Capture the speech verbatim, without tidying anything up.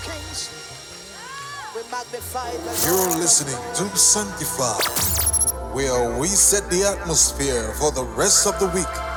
You're listening to Sanctify, where we set the atmosphere for the rest of the week